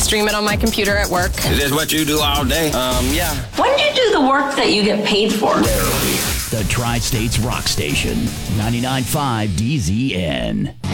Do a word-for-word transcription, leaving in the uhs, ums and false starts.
stream it on my computer at work. Is this what you do all day? Um, yeah. When do you do the work that you get paid for? The Tri-States Rock Station, ninety-nine point five D Z N.